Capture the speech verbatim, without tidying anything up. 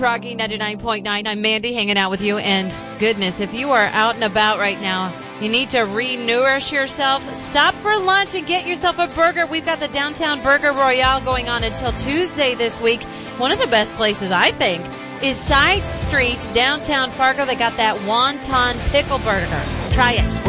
Froggy ninety-nine point nine. I'm Mandy hanging out with you. And goodness, if you are out and about right now, you need to re-nourish yourself. Stop for lunch and get yourself a burger. We've got the Downtown Burger Royale going on until Tuesday this week. One of the best places, I think, is Side Street, downtown Fargo. They got that wonton pickle burger. Try it.